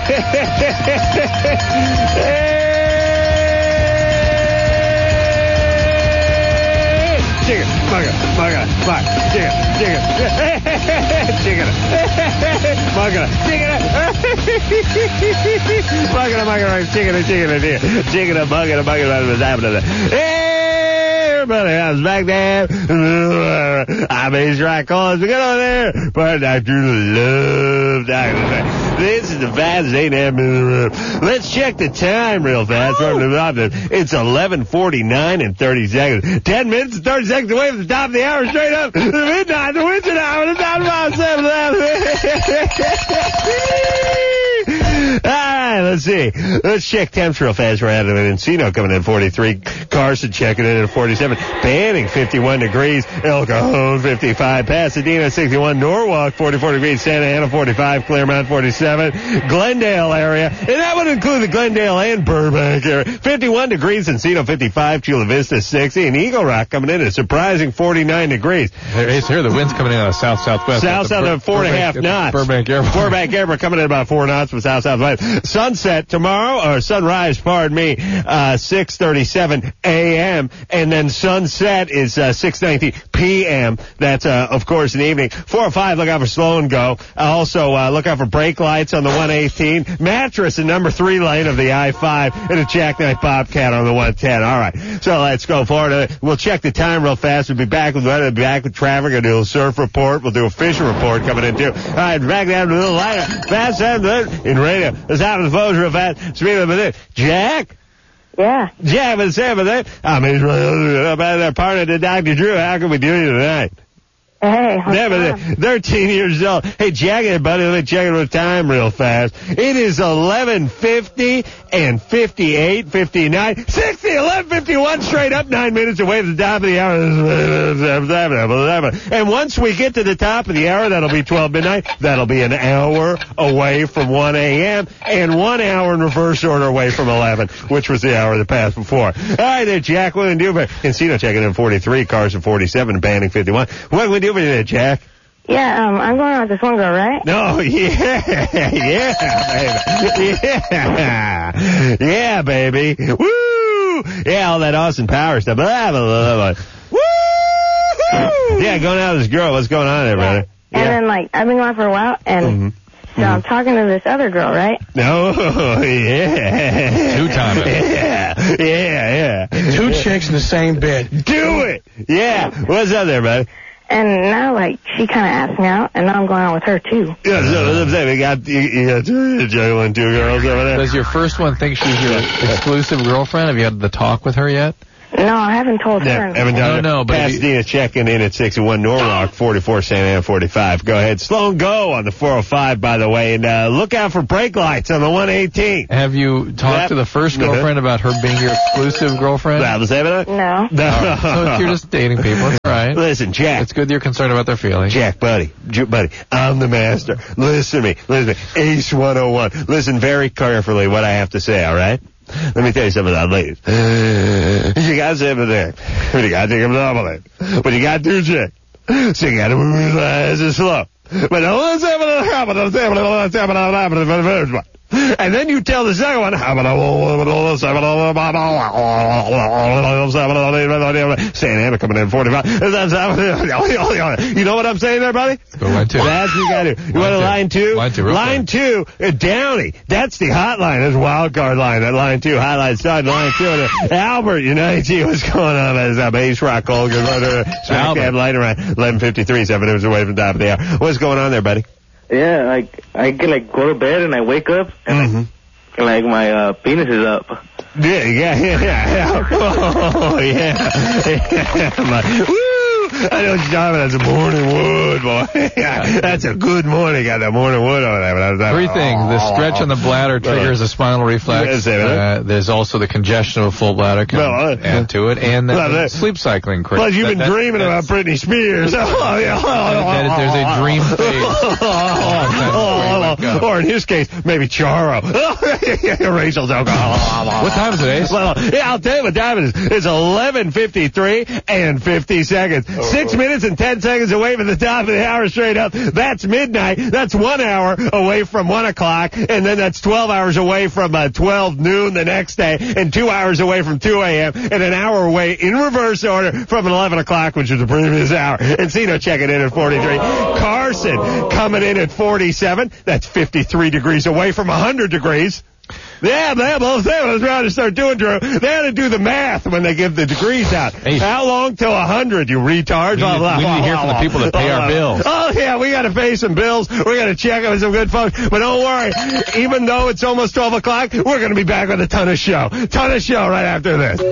Chicken, mugger, chicken, chicken, mugger, chicken, everybody else back there. I'm Ace Rock calls. We get on there. But Dr. Love Dr. This is the fastest AM in the room. Let's check the time real fast. It's 11:49 and 30 seconds. 10 minutes and 30 seconds away from the top of the hour, straight up. The midnight, the winter hour, the top of 7. All right, let's see. Let's check temps real fast. We're at Encino coming in 43. Carson checking in at 47. Banning 51 degrees. El Cajon 55. Pasadena 61. Norwalk 44 degrees. Santa Ana 45. Claremont 47. Glendale area. And that would include the Glendale and Burbank area. 51 degrees. Encino 55. Chula Vista 60. And Eagle Rock coming in at a surprising 49 degrees. Here the wind's coming in out of south-southwest. South-south at 4.5 knots. Burbank Airport. Burbank Airport coming in about 4 knots from south-southwest. Sunset tomorrow, or sunrise, pardon me, 6:37 a.m. And then sunset is 6:19 p.m. That's, of course, in the evening. 405, look out for slow and go. Also, look out for brake lights on the 118. Mattress in number 3 lane of the I-5. And a jackknife Bobcat on the 110. All right. So let's go forward. We'll check the time real fast. We'll be back with weather, be back with traffic. We'll do a surf report. We'll do a fishing report coming in, too. All right, back down to a little lighter. Fast in radio. Let's have the phones real fast. Speed of it. Jack? Yeah. Jack, what's up with that? I'm about our partner to Dr. Drew. How can we do you tonight? Hey, 13 years old. Hey, Jack, buddy, let me check it with time real fast. It is 11:50 and 58, 59, 60, 11:51, straight up 9 minutes away from the top of the hour. And once we get to the top of the hour, that'll be 12 midnight. That'll be an hour away from 1 a.m. and 1 hour in reverse order away from 11, which was the hour that passed before. All right, there, Jack, what do we do? Encino checking in 43, Carson 47, Banning 51. What do we do with you, Jack? Yeah, I'm going out with this one girl, right? No, yeah, baby. Woo! Yeah, all that Austin Power stuff. Blah, blah, blah, blah. Woo! Yeah, going out with this girl. What's going on there, brother? And then, I've been going for a while, and so I'm talking to this other girl, right? No, yeah. 2 times. Yeah. 2 chicks in the same bed. Do it! Yeah. What's up there, buddy? And now, she kind of asked me out, and now I'm going out with her, too. Yeah, so we got juggling 2 girls over there. Does your first one think she's your exclusive girlfriend? Have you had the talk with her yet? No, I haven't told her. Haven't done it. No, but Pasadena checking in at 61, Norwalk 44, Santa Ana 45. Go ahead. Slow and go on the 405, by the way. And look out for brake lights on the 118. Have you talked to the first girlfriend about her being your exclusive girlfriend? No. So you're just dating people. It's all right. Listen, Jack. It's good you're concerned about their feelings. Jack, buddy, I'm the master. Listen to me. Ace 101. Listen very carefully what I have to say, all right? Let me tell you something about ladies. You got to say everything. You got to take them dominant. But you got to do shit. So you got to move your eyes and slow. But don't say what. And then you tell the second one, Santa Ana coming in 45. You know what I'm saying there, buddy? Go line 2. That's what you got to do. You want a line 2? Line 2, Downey. That's the hotline. That's wild card line. That line 2, hotline started line 2. Albert, United, what's going on? That's Ace Rock Call. Smack light around 11:53, 7 minutes away from the top of the hour. What's going on there, buddy? Yeah, I can go to bed and I wake up and my penis is up. Yeah. Oh, yeah. Woo! I know what you're talking about. That's a morning wood, boy. That's a good morning. Got that morning wood over there. 3 things. The stretch on the bladder triggers a spinal reflex. There's also the congestion of a full bladder can add to it. And the sleep cycling. Plus, you've been dreaming about Britney Spears. There's a dream phase. Yeah. Or in his case, maybe Charo. Rachel's alcohol. What time is it, Ace? Well, yeah, I'll tell you what time it is. It's 11:53 and 50 seconds. 6 minutes and 10 seconds away from the top of the hour straight up. That's midnight. That's 1 hour away from 1 o'clock. And then that's 12 hours away from 12 noon the next day. And 2 hours away from 2 a.m. And an hour away in reverse order from 11 o'clock, which was the previous hour. Encino checking in at 43. Carson coming in at 47. That's 53 degrees away from 100 degrees. Yeah, they was trying to start doing, Drew. They had to do the math when they give the degrees out. Hey. How long till 100, you retards? We need to hear from the people that pay our bills. Oh, yeah, we got to pay some bills. We got to check with some good folks. But don't worry, even though it's almost 12 o'clock, we're going to be back with a ton of show. Ton of show right after this.